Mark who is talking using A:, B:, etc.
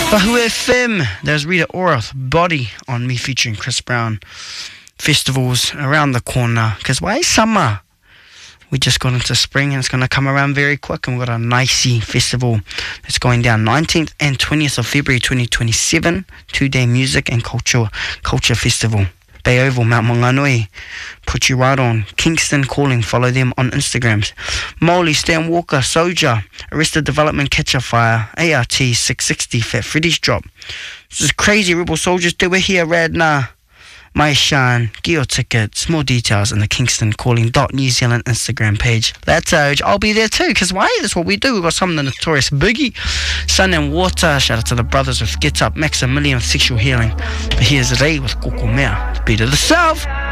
A: Wahoo FM, there's Rita Ora, Body on Me featuring Chris Brown. Festivals around the corner, because why summer? We just got into spring and it's going to come around very quick, and we've got a nicey festival that's going down 19th and 20th of February 2027, 2-day music and culture festival. Bay Oval, Mount Maunganui, put you right on. Kingston Calling, follow them on Instagrams. Molly, Stan Walker, Soja, Arrested Development, Catch a Fire, ART 660, Fat Freddy's Drop. This is crazy, Rebel Soldiers, they were here, Radna. My Shine, get your tickets, more details in the Kingston Calling.New Zealand Instagram page. That's I'll be there too, because why? That's what we do. We've got some of the Notorious Biggie, Sun and Water, shout out to the brothers with Get Up, Maximilian with Sexual Healing. But here's Ray with Koko Mea, Beat of the South.